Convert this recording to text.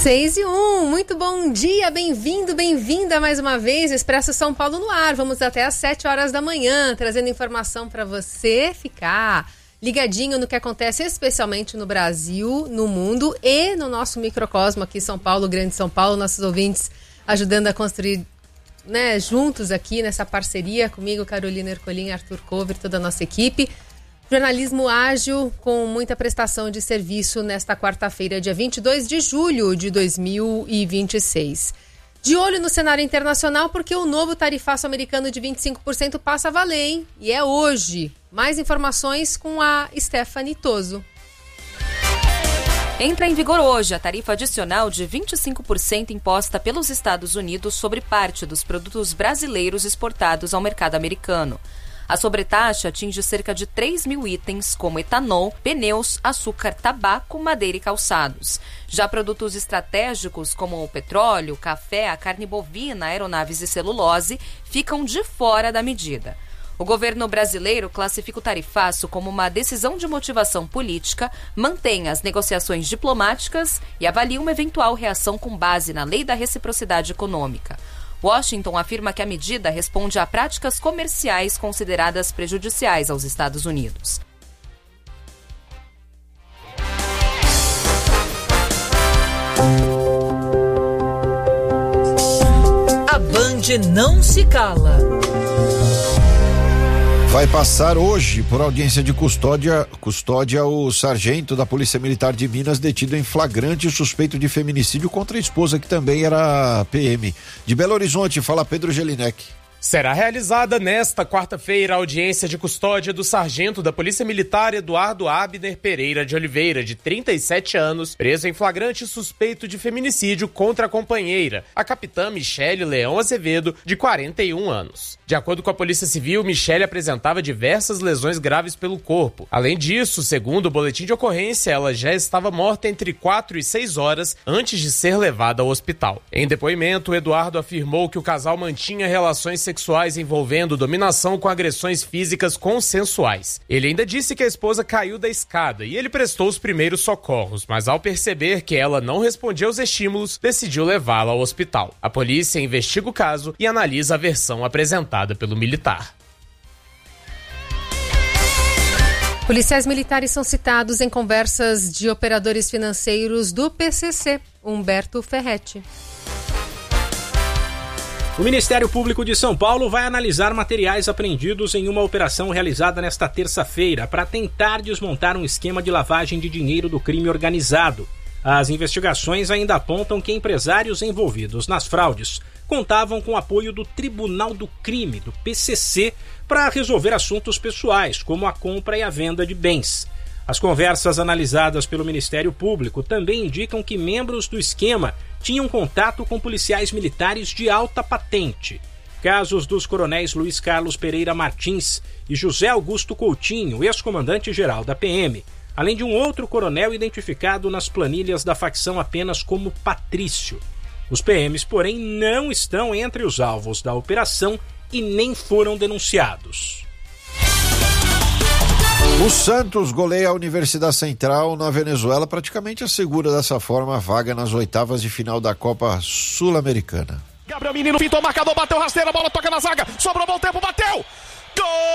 6:01, muito bom dia, bem-vindo, bem-vinda mais uma vez, Expresso São Paulo no ar. Vamos até às 7 horas da manhã, trazendo informação para você ficar ligadinho no que acontece especialmente no Brasil, no mundo e no nosso microcosmo aqui, São Paulo, Grande São Paulo, nossos ouvintes ajudando a construir, né, juntos aqui nessa parceria comigo, Carolina Ercolim, Arthur Cover, toda a nossa equipe. Jornalismo ágil com muita prestação de serviço nesta quarta-feira, dia 22 de julho de 2026. De olho no cenário internacional porque o novo tarifaço americano de 25% passa a valer, hein? E é hoje. Mais informações com a Stephanie Toso. Entra em vigor hoje a tarifa adicional de 25% imposta pelos Estados Unidos sobre parte dos produtos brasileiros exportados ao mercado americano. A sobretaxa atinge cerca de 3 mil itens, como etanol, pneus, açúcar, tabaco, madeira e calçados. Já produtos estratégicos, como o petróleo, café, a carne bovina, aeronaves e celulose, ficam de fora da medida. O governo brasileiro classifica o tarifaço como uma decisão de motivação política, mantém as negociações diplomáticas e avalia uma eventual reação com base na Lei da Reciprocidade Econômica. Washington afirma que a medida responde a práticas comerciais consideradas prejudiciais aos Estados Unidos. A Band não se cala. Vai passar hoje, por audiência de custódia, o sargento da Polícia Militar de Minas detido em flagrante suspeito de feminicídio contra a esposa, que também era PM. De Belo Horizonte, fala Pedro Gelinek. Será realizada nesta quarta-feira a audiência de custódia do sargento da Polícia Militar Eduardo Abner Pereira de Oliveira, de 37 anos, preso em flagrante suspeito de feminicídio contra a companheira, a capitã Michele Leão Azevedo, de 41 anos. De acordo com a Polícia Civil, Michele apresentava diversas lesões graves pelo corpo. Além disso, segundo o boletim de ocorrência, ela já estava morta entre 4 e 6 horas antes de ser levada ao hospital. Em depoimento, Eduardo afirmou que o casal mantinha relações sexuais envolvendo dominação com agressões físicas consensuais. Ele ainda disse que a esposa caiu da escada e ele prestou os primeiros socorros, mas ao perceber que ela não respondia aos estímulos, decidiu levá-la ao hospital. A polícia investiga o caso e analisa a versão apresentada pelo militar. Policiais militares são citados em conversas de operadores financeiros do PCC. Humberto Ferretti. O Ministério Público de São Paulo vai analisar materiais apreendidos em uma operação realizada nesta terça-feira para tentar desmontar um esquema de lavagem de dinheiro do crime organizado. As investigações ainda apontam que empresários envolvidos nas fraudes contavam com o apoio do Tribunal do Crime, do PCC, para resolver assuntos pessoais, como a compra e a venda de bens. As conversas analisadas pelo Ministério Público também indicam que membros do esquema tinham contato com policiais militares de alta patente. Casos dos coronéis Luiz Carlos Pereira Martins e José Augusto Coutinho, ex-comandante-geral da PM, além de um outro coronel identificado nas planilhas da facção apenas como Patrício. Os PMs, porém, não estão entre os alvos da operação e nem foram denunciados. O Santos goleia a Universidade Central na Venezuela, praticamente assegura dessa forma a vaga nas oitavas de final da Copa Sul-Americana. Gabriel Menino pintou o marcador, bateu rasteira, a bola toca na zaga, sobrou bom tempo, bateu! Gol!